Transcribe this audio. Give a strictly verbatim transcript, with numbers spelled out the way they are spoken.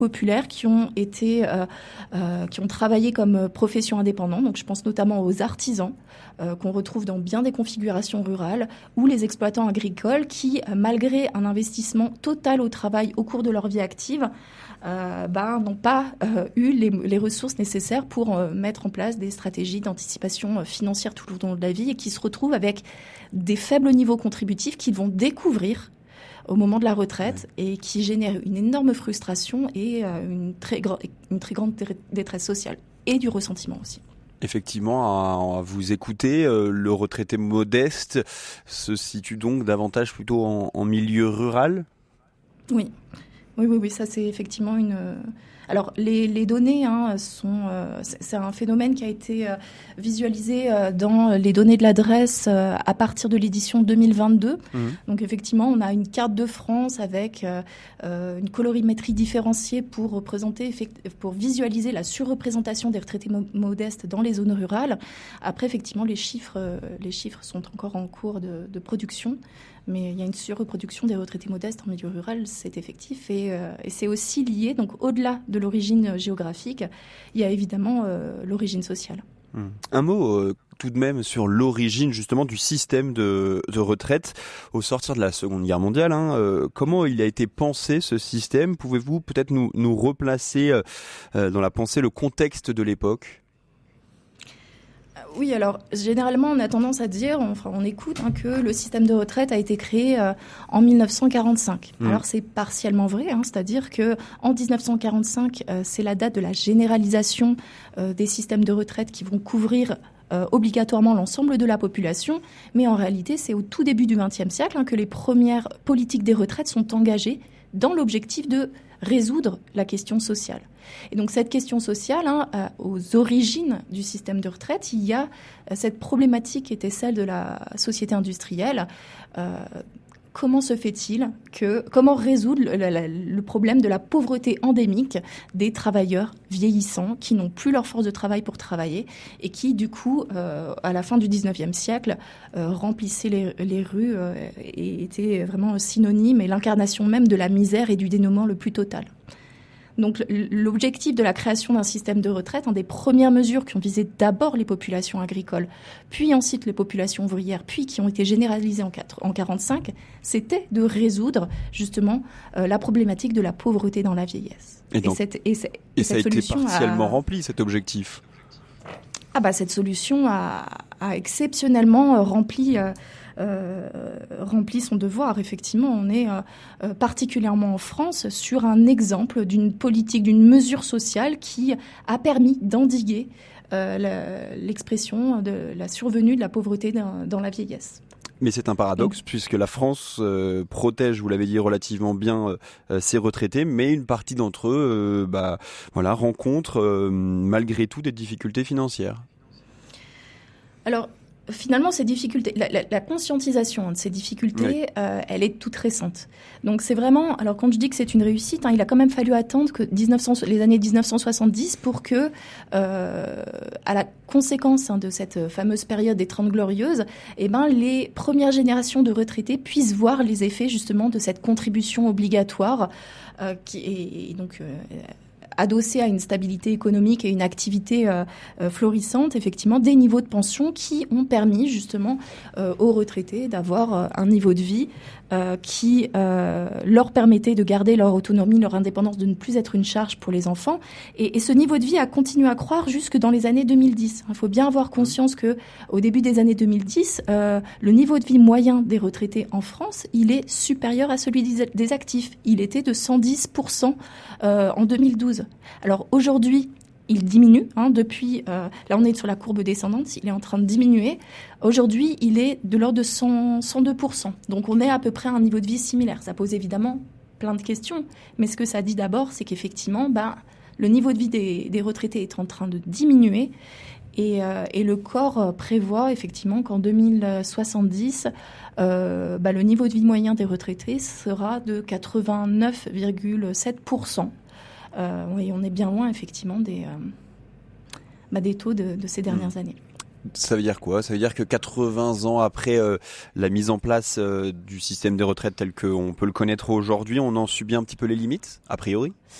populaires qui ont été, euh, euh, qui ont travaillé comme profession indépendante. Donc, je pense notamment aux artisans euh, qu'on retrouve dans bien des configurations rurales, ou les exploitants agricoles qui, malgré un investissement total au travail au cours de leur vie active, euh, bah, n'ont pas euh, eu les, les ressources nécessaires pour euh, mettre en place des stratégies d'anticipation financière tout au long de la vie, et qui se retrouvent avec des faibles niveaux contributifs qu'ils vont découvrir au moment de la retraite, et qui génère une énorme frustration et euh, une, très gr- une très grande détresse sociale et du ressentiment aussi. Effectivement, à, à vous écouter, euh, le retraité modeste se situe donc davantage plutôt en, en milieu rural ? Oui, oui, oui, oui, ça c'est effectivement une... Alors, les, les données hein, sont... Euh, c'est un phénomène qui a été euh, visualisé euh, dans les données de l'adresse euh, à partir de l'édition deux mille vingt-deux. Mmh. Donc, effectivement, on a une carte de France avec euh, euh, une colorimétrie différenciée pour représenter, pour visualiser la surreprésentation des retraités mo- modestes dans les zones rurales. Après, effectivement, les chiffres, euh, les chiffres sont encore en cours de, de production. Mais il y a une surreproduction des retraités modestes en milieu rural, c'est effectif. Et, euh, et c'est aussi lié, donc au-delà de l'origine géographique, il y a évidemment euh, l'origine sociale. Mmh. Un mot euh, tout de même sur l'origine justement du système de, de retraite au sortir de la Seconde Guerre mondiale. Hein, euh, comment il a été pensé ce système ? Pouvez-vous peut-être nous, nous replacer euh, dans la pensée le contexte de l'époque ? Oui, alors généralement on a tendance à dire, enfin on écoute hein, que le système de retraite a été créé euh, en mille neuf cent quarante-cinq. Mmh. Alors c'est partiellement vrai, hein, c'est-à-dire que en dix-neuf cent quarante-cinq, euh, c'est la date de la généralisation euh, des systèmes de retraite qui vont couvrir euh, obligatoirement l'ensemble de la population. Mais en réalité, c'est au tout début du vingtième siècle hein, que les premières politiques des retraites sont engagées dans l'objectif de résoudre la question sociale. Et donc cette question sociale, hein, euh, aux origines du système de retraite, il y a euh, cette problématique qui était celle de la société industrielle. Euh, comment se fait-il que, comment résoudre le, le, le problème de la pauvreté endémique des travailleurs vieillissants qui n'ont plus leur force de travail pour travailler et qui, du coup, euh, à la fin du dix-neuvième siècle, euh, remplissaient les, les rues euh, et étaient vraiment synonymes et l'incarnation même de la misère et du dénuement le plus total. Donc l'objectif de la création d'un système de retraite, une des premières mesures qui ont visé d'abord les populations agricoles, puis ensuite les populations ouvrières, puis qui ont été généralisées en mille neuf cent quarante-cinq, c'était de résoudre justement euh, la problématique de la pauvreté dans la vieillesse. Et, donc, et, cette, et, et, et ça a été partiellement a... rempli, cet objectif. Ah bah cette solution a, a exceptionnellement rempli... Euh, Euh, remplit son devoir. Effectivement, on est euh, particulièrement en France sur un exemple d'une politique, d'une mesure sociale qui a permis d'endiguer euh, la, l'expression de la survenue de la pauvreté dans, dans la vieillesse. Mais c'est un paradoxe Donc, puisque la France euh, protège, vous l'avez dit, relativement bien euh, ses retraités, mais une partie d'entre eux euh, bah, voilà, rencontrent euh, malgré tout des difficultés financières. Alors, finalement, ces difficultés, la, la, la conscientisation de ces difficultés, oui. euh, elle est toute récente. Donc c'est vraiment, alors quand je dis que c'est une réussite, hein, il a quand même fallu attendre que dix-neuf cents, les années dix-neuf cent soixante-dix pour que, euh, à la conséquence hein, de cette fameuse période des Trente Glorieuses, eh ben, les premières générations de retraités puissent voir les effets justement de cette contribution obligatoire euh, qui est et donc... Euh, adossé à une stabilité économique et une activité euh, euh, florissante, effectivement, des niveaux de pension qui ont permis justement euh, aux retraités d'avoir euh, un niveau de vie euh, qui euh, leur permettait de garder leur autonomie, leur indépendance, de ne plus être une charge pour les enfants. Et, et ce niveau de vie a continué à croître jusque dans les années deux mille dix. Il faut bien avoir conscience que au début des années deux mille dix, euh, le niveau de vie moyen des retraités en France, il est supérieur à celui des actifs. Il était de cent dix pour cent euh, en deux mille douze. Alors aujourd'hui, il diminue. Hein, depuis, euh, là on est sur la courbe descendante, il est en train de diminuer. Aujourd'hui, il est de l'ordre de cent, cent deux pour cent. Donc on est à peu près à un niveau de vie similaire. Ça pose évidemment plein de questions. Mais ce que ça dit d'abord, c'est qu'effectivement, bah, le niveau de vie des, des retraités est en train de diminuer. Et, euh, et le corps prévoit effectivement qu'en deux mille soixante-dix, euh, bah, le niveau de vie moyen des retraités sera de quatre-vingt-neuf virgule sept pour cent. Euh, et on est bien loin, effectivement, des, euh, bah, des taux de, de ces dernières mmh. années. Ça veut dire quoi ? Ça veut dire que quatre-vingts ans après euh, la mise en place euh, du système des retraites tel qu'on peut le connaître aujourd'hui, on en subit un petit peu les limites, a priori ?